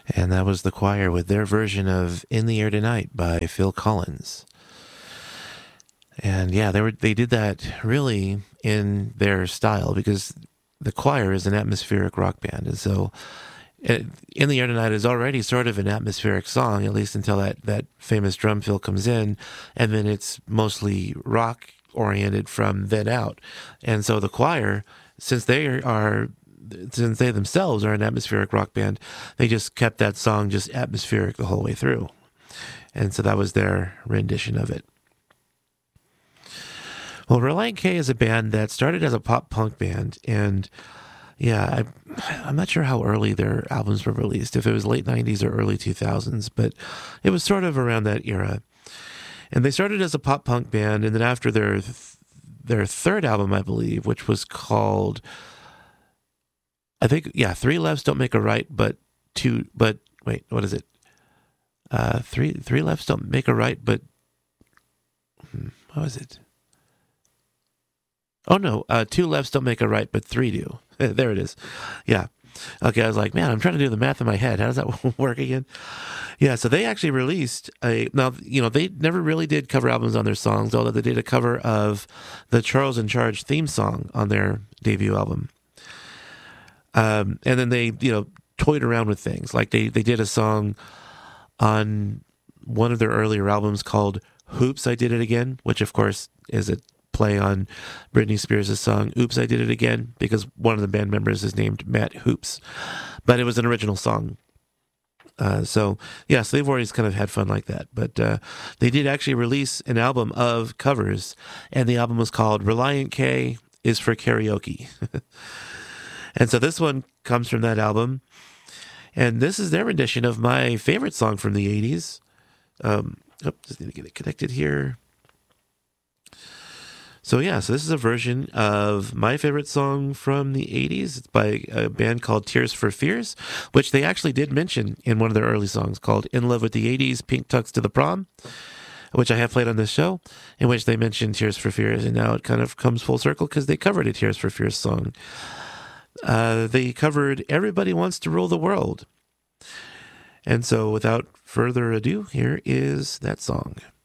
And that was the choir with their version of In the Air Tonight by Phil Collins. And yeah, they did that really in their style because the choir is an atmospheric rock band. And so In the Air Tonight is already sort of an atmospheric song, at least until that famous drum fill comes in. And then it's mostly rock oriented from then out. And so the choir, since they themselves are an atmospheric rock band, they just kept that song just atmospheric the whole way through. And so that was their rendition of it. Well, Relient K is a band that started as a pop punk band, and yeah, I'm not sure how early their albums were released, if it was late 90s or early 2000s, but it was sort of around that era. And they started as a pop punk band, and then after their third album, I believe, which was called, I think, yeah, Three Lefts Don't Make a Right, but wait, what is it? Three lefts don't make a right, but what was it? Oh no, two lefts don't make a right, but three do. There it is. Yeah. Okay, I was like, man, I'm trying to do the math in my head. How does that work again? Yeah, so they actually released now, they never really did cover albums on their songs, although they did a cover of the Charles in Charge theme song on their debut album. And then they, toyed around with things. Like they did a song on one of their earlier albums called Hoops, I Did It Again, which of course is a play on Britney Spears' song Oops, I Did It Again, because one of the band members is named Matt Hoops. But it was an original song. So they've always kind of had fun like that. But they did actually release an album of covers, and the album was called Relient K is for Karaoke. And so this one comes from that album. And this is their rendition of my favorite song from the 80s. Just need to get it connected here. So this is a version of my favorite song from the 80s. It's by a band called Tears for Fears, which they actually did mention in one of their early songs called In Love with the 80s, Pink Tux to the Prom, which I have played on this show, in which they mentioned Tears for Fears. And now it kind of comes full circle because they covered a Tears for Fears song. They covered Everybody Wants to Rule the World. And so without further ado, here is that song.